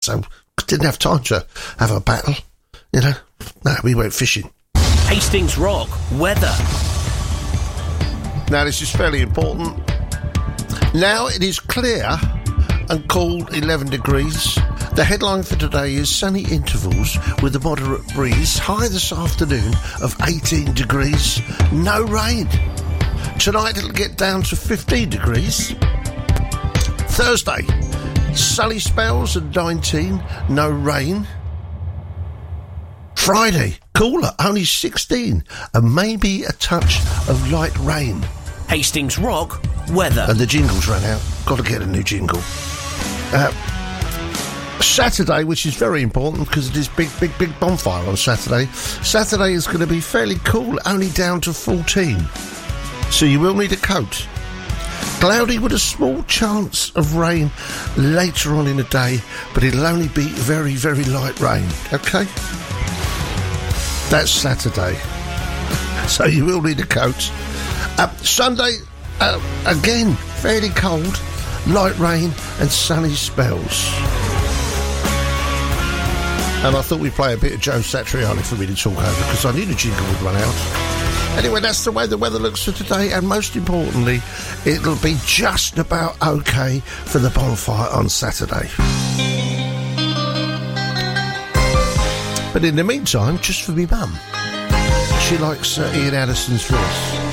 so didn't have time to have a battle. You know, no, we went fishing. Hastings Rock weather. Now, this is fairly important. Now it is clear and cool, 11 degrees. The headline for today is sunny intervals with a moderate breeze. High this afternoon of 18 degrees. No rain. Tonight it'll get down to 15 degrees. Thursday, sunny spells and 19. No rain. Friday, cooler, only 16. And maybe a touch of light rain. Hastings Rock weather. And the jingles ran out. Got to get a new jingle. Saturday, which is very important because it is big bonfire on Saturday. Saturday is going to be fairly cool, only down to 14. So you will need a coat. Cloudy with a small chance of rain later on in the day, but it'll only be very, very light rain. Okay? That's Saturday. So you will need a coat. Sunday, again, fairly cold, light rain and sunny spells. And I thought we'd play a bit of Joe Satriani for me to talk over because I knew the jingle would run out. Anyway, that's the way the weather looks for today, and most importantly, it'll be just about okay for the bonfire on Saturday. But in the meantime, just for me mum, she likes Ian Addison's voice.